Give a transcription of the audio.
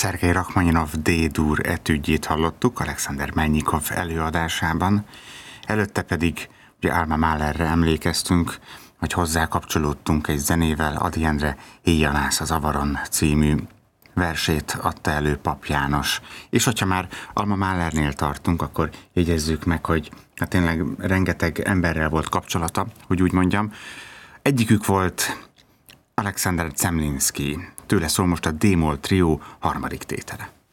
Szergej Rachmaninov D-dur etüdjét hallottuk Alexander Melnyikov előadásában, előtte pedig ugye Alma Mahlerre emlékeztünk, hogy hozzá kapcsolódtunk egy zenével. Ady Endre Éjjel-állsz az avaron című versét adta elő Pap János. És hogyha már Alma Mahlernél tartunk, akkor jegyezzük meg, hogy hát tényleg rengeteg emberrel volt kapcsolata, hogy úgy mondjam. Egyikük volt Alexander Zemlinsky, tőle szól most a D-moll trió harmadik tétele.